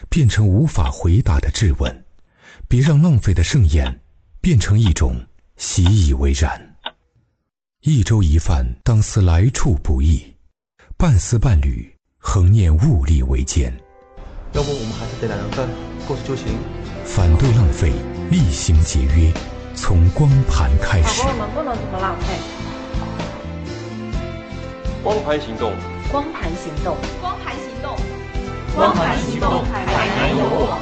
变成无法回答的质问，别让浪费的盛宴变成一种习以为然。一粥一饭，当思来处不易；半丝半缕，恒念物力维艰。 要不我们还是得2人份，过去就行。 反对浪费，厉行节约，从光盘开始。 宝宝们不能这么浪费。 光盘行动， 光盘行动， 光盘行动， 光盘行动，海南有我。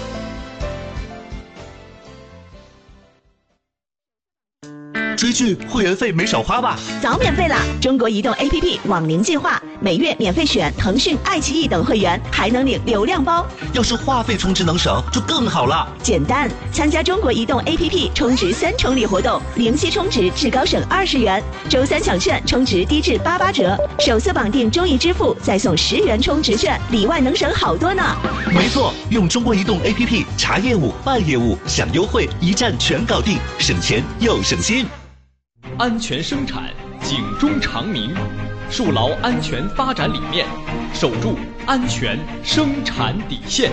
追剧会员费没少花吧？ 早免费了！中国移动 APP 网龄计划，每月免费选腾讯、爱奇艺等会员，还能领流量包。 要是话费充值能省，就更好了。 简单，参加中国移动 APP 充值3重礼活动，零息充值至高省20元，周3抢券充值低至88折，首次绑定中移支付再送10元充值券，里外能省好多呢。 没错，用中国移动 APP 查业务、办业务、享优惠，一站全搞定，省钱又省心。 安全生产，警钟长鸣，树牢安全发展理念，守住安全生产底线。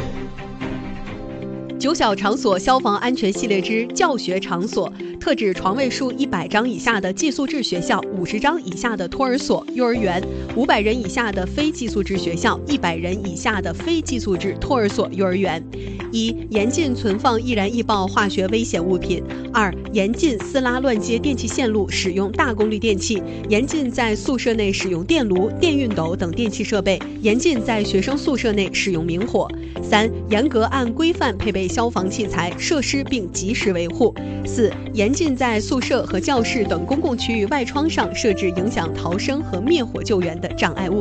9小场所消防安全系列之教学场所，特指床位数100张以下的寄宿制学校、50张以下的托儿所、幼儿园，500人以下的非寄宿制学校，100人以下的非寄宿制托儿所、幼儿园。1. 严禁存放易燃易爆化学危险物品。2. 严禁撕拉乱接电气线路，使用大功率电器。严禁在宿舍内使用电炉、电熨斗等电气设备。严禁在学生宿舍内使用明火。3. 严格按规范配备消防器材设施并及时维护。4. 严禁在宿舍和教室等公共区域外窗上设置影响逃生和灭火救援的障碍物。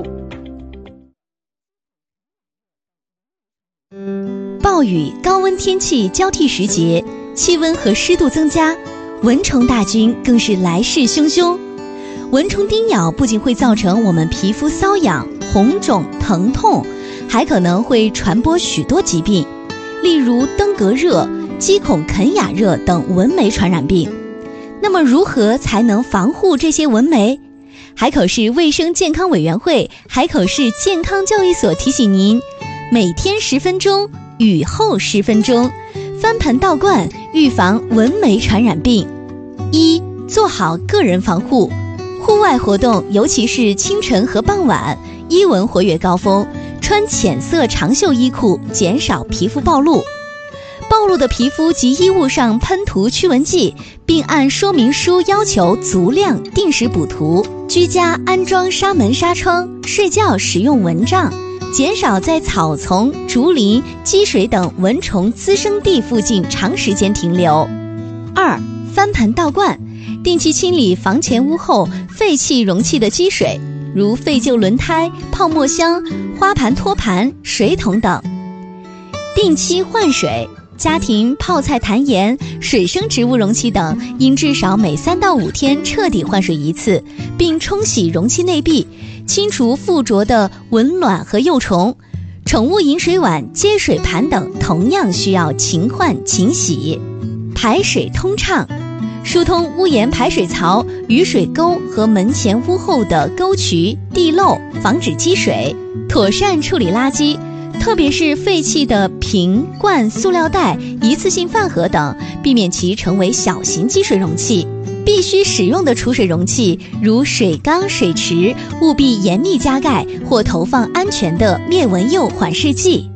暴雨、高温天气交替时节，气温和湿度增加，蚊虫大军更是来势汹汹。蚊虫叮咬不仅会造成我们皮肤瘙痒、红肿、疼痛，还可能会传播许多疾病，例如登革热、鸡孔肯雅热等蚊媒传染病。那么如何才能防护这些蚊媒？海口市卫生健康委员会、海口市健康教育所提醒您，每天10分钟，雨后10分钟，翻盆倒灌，预防蚊媒传染病。1. 做好个人防护，户外活动尤其是清晨和傍晚，伊蚊活跃高峰，穿浅色长袖衣裤，减少皮肤暴露。暴露的皮肤及衣物上喷涂驱蚊剂，并按说明书要求足量定时补涂。居家安装纱门纱窗，睡觉使用蚊帐，减少在草丛、竹林、积水等蚊虫滋生地附近长时间停留。2. 翻盆倒灌，定期清理房前屋后废弃容器的积水，如废旧轮胎、泡沫箱、花盘托盘、水桶等。定期换水，家庭泡菜坛盐、水生植物容器等应至少每3到5天彻底换水一次，并冲洗容器内壁，清除附着的蚊卵和幼虫。宠物饮水碗、接水盘等同样需要勤换勤洗。排水通畅，疏通屋檐排水槽、雨水沟和门前屋后的沟渠、地漏，防止积水。妥善处理垃圾，特别是废弃的瓶、罐、塑料袋、一次性饭盒等，避免其成为小型积水容器。必须使用的储水容器，如水缸、水池，务必严密加盖或投放安全的灭蚊釉缓释剂。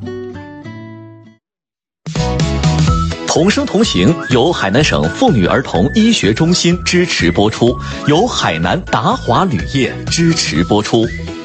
同声同行由海南省妇女儿童医学中心支持播出，由海南达华铝业支持播出。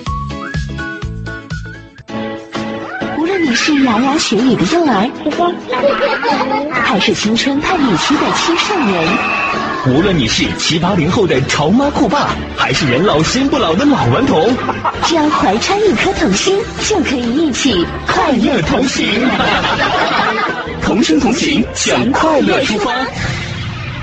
无论你是牙牙学语的幼儿，还是青春叛逆期的青少年， 无论你是7、80后的潮妈酷爸，还是人老心不老的老顽童， 只要怀揣一颗童心，就可以一起快乐同行。同声同行，向快乐出发。